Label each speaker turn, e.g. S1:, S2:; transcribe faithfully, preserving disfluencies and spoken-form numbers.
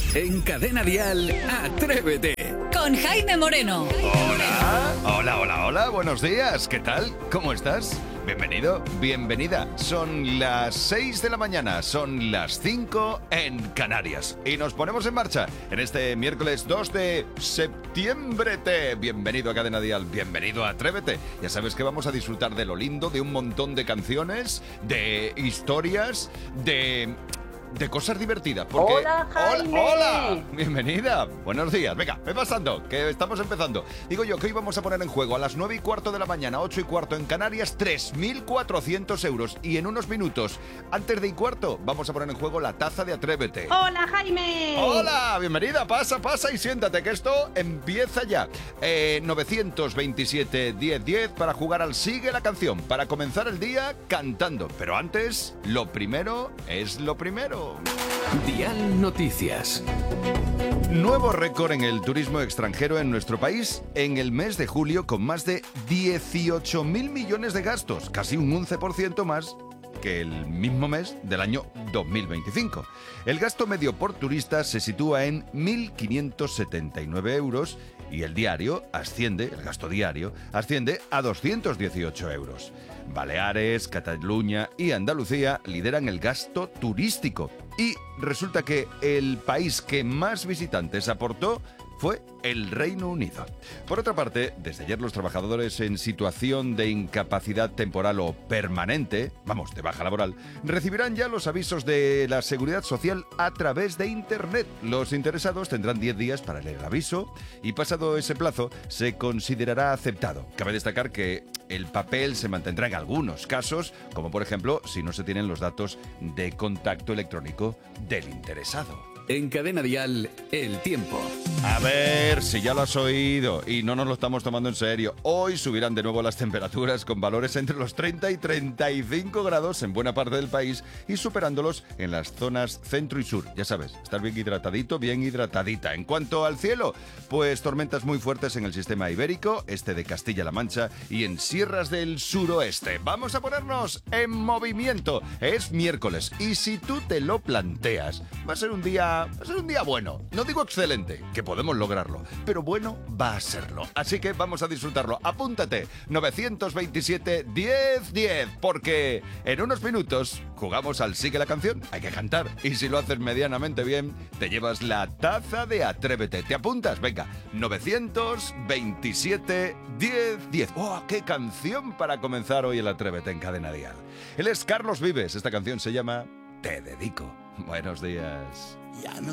S1: En Cadena Dial, Atrévete.
S2: Con Jaime Moreno.
S3: Hola, hola, hola, hola, buenos días, ¿qué tal? ¿Cómo estás? Bienvenido, bienvenida. Son las seis de la mañana, son las cinco en Canarias. Y nos ponemos en marcha en este miércoles dos de septiembre. Bienvenido a Cadena Dial, bienvenido a Atrévete. Ya sabes que vamos a disfrutar de lo lindo, de un montón de canciones, de historias, de... de cosas divertidas. Porque...
S4: Hola, Jaime.
S3: Hola, hola, bienvenida. Buenos días. Venga, ve pasando, que estamos empezando. Digo yo que hoy vamos a poner en juego a las nueve y cuarto de la mañana, ocho y cuarto en Canarias, tres mil cuatrocientos euros. Y en unos minutos, antes de y cuarto, vamos a poner en juego la taza de Atrévete.
S4: Hola, Jaime.
S3: Hola, bienvenida. Pasa, pasa y siéntate, que esto empieza ya. Eh, novecientos veintisiete, diez, diez para jugar al Sigue la Canción, para comenzar el día cantando. Pero antes, lo primero es lo primero.
S1: Dial Noticias.
S3: Nuevo récord en el turismo extranjero en nuestro país en el mes de julio, con más de dieciocho mil millones de gastos, casi un once por ciento más que el mismo mes del año dos mil veinticinco. El gasto medio por turista se sitúa en mil quinientos setenta y nueve euros y el diario asciende, el gasto diario, asciende a doscientos dieciocho euros. Baleares, Cataluña y Andalucía lideran el gasto turístico. Y resulta que el país que más visitantes aportó fue el Reino Unido. Por otra parte, desde ayer los trabajadores en situación de incapacidad temporal o permanente, vamos, de baja laboral, recibirán ya los avisos de la Seguridad Social a través de Internet. Los interesados tendrán diez días para leer el aviso y pasado ese plazo se considerará aceptado. Cabe destacar que el papel se mantendrá en algunos casos, como por ejemplo si no se tienen los datos de contacto electrónico del interesado.
S1: En Cadena Dial, el tiempo.
S3: A ver si ya lo has oído y no nos lo estamos tomando en serio. Hoy subirán de nuevo las temperaturas con valores entre los treinta y treinta y cinco grados en buena parte del país y superándolos en las zonas centro y sur. Ya sabes, estar bien hidratadito, bien hidratadita. En cuanto al cielo, pues tormentas muy fuertes en el sistema ibérico, este de Castilla-La Mancha y en sierras del suroeste. Vamos a ponernos en movimiento. Es miércoles y si tú te lo planteas, va a ser un día... Va a ser un día bueno, no digo excelente, que podemos lograrlo, pero bueno va a serlo. Así que vamos a disfrutarlo. Apúntate, novecientos veintisiete, diez, diez, porque en unos minutos jugamos al Sigue la Canción. Hay que cantar, y si lo haces medianamente bien, te llevas la taza de Atrévete. ¿Te apuntas? Venga, novecientos veintisiete, diez, diez. ¡Oh, qué canción para comenzar hoy el Atrévete en Cadena Dial! Él es Carlos Vives, esta canción se llama Te Dedico. Buenos días.
S5: Ya no